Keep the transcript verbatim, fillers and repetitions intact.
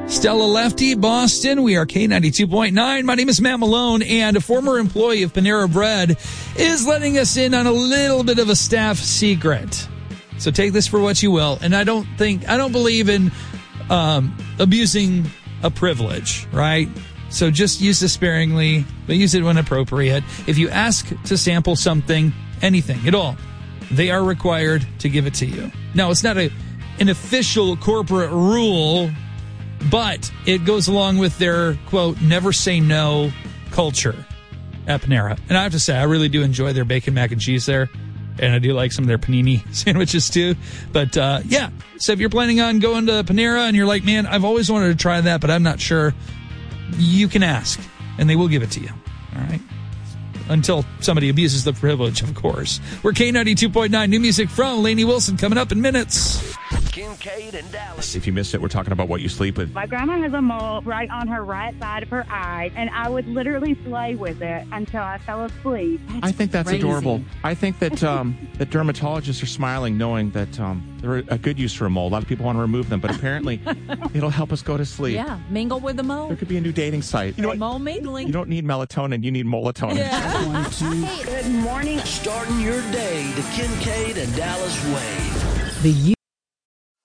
Stella Lefty, Boston. We are K ninety-two point nine. My name is Matt Malone, and a former employee of Panera Bread is letting us in on a little bit of a staff secret. So take this for what you will. And I don't think, I don't believe in um, abusing a privilege, right? So just use this sparingly, but use it when appropriate. If you ask to sample something, anything at all, they are required to give it to you. Now, it's not a an official corporate rule, but it goes along with their, quote, never say no culture at Panera. And I have to say, I really do enjoy their bacon mac and cheese there. And I do like some of their panini sandwiches too. But uh, yeah, so if you're planning on going to Panera and you're like, man, I've always wanted to try that, but I'm not sure, you can ask and they will give it to you. All right. Until somebody abuses the privilege, of course. We're K ninety-two point nine. New music from Lainey Wilson coming up in minutes. Kincaid and Dallas. If you missed it, we're talking about what you sleep with. My grandma has a mole right on her right side of her eye, and I would literally play with it until I fell asleep. That's I think that's crazy. adorable. I think that um, that dermatologists are smiling knowing that um, they're a good use for a mole. A lot of people want to remove them, but apparently it'll help us go to sleep. Yeah, mingle with the mole. There could be a new dating site. You know what? Mole mingling. You don't need melatonin. You need melatonin. Yeah. One, two. Good morning. Starting your day the Kincaid and Dallas way. The